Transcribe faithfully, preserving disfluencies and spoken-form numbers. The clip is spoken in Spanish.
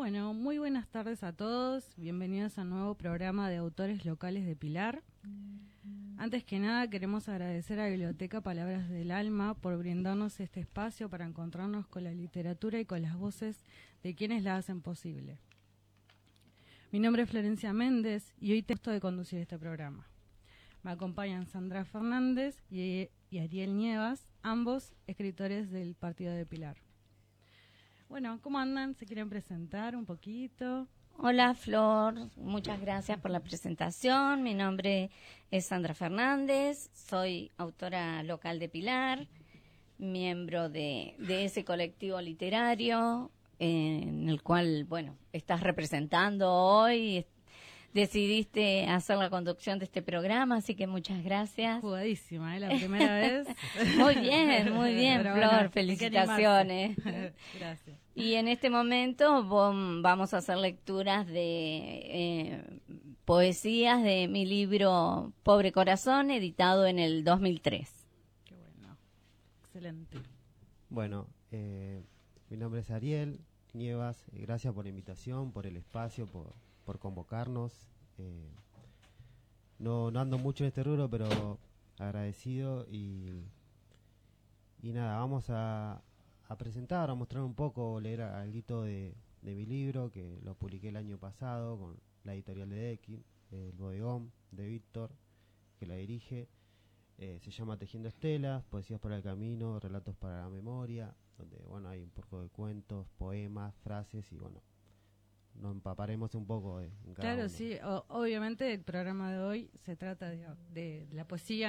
Bueno, muy buenas tardes a todos. Bienvenidos a un nuevo programa de autores locales de Pilar. Antes que nada, queremos agradecer a la Biblioteca Palabras del Alma por brindarnos este espacio para encontrarnos con la literatura y con las voces de quienes la hacen posible. Mi nombre es Florencia Méndez y hoy tengo el gusto de conducir este programa. Me acompañan Sandra Fernández y, y Ariel Nievas, ambos escritores del Partido de Pilar. Bueno, ¿cómo andan? ¿Se quieren presentar un poquito? Hola Flor, muchas gracias por la presentación. Mi nombre es Sandra Fernández, soy autora local de Pilar, miembro de, de ese colectivo literario eh, en el cual, bueno, estás representando hoy. Decidiste hacer la conducción de este programa, así que muchas gracias. Jugadísima, ¿eh? La primera vez. Muy bien, muy bien, Pero Flor, bueno, felicitaciones. Gracias. Y en este momento bom, vamos a hacer lecturas de eh, poesías de mi libro Pobre Corazón, editado en el dos mil tres. Qué bueno, excelente. Bueno, eh, mi nombre es Ariel Nievas, eh, gracias por la invitación, por el espacio, por, por convocarnos. Eh, no, no ando mucho en este rubro, pero agradecido y, y nada, vamos a... a presentar, a mostrar un poco, leer algo de, de mi libro, que lo publiqué el año pasado con la editorial de Dequi, El Bodegón, de Víctor, que la dirige. Eh, se llama Tejiendo Estelas, Poesías para el Camino, Relatos para la Memoria, donde bueno hay un poco de cuentos, poemas, frases y bueno, nos empaparemos un poco de, en cada Claro, uno. sí, o, obviamente el programa de hoy se trata de, de, de la poesía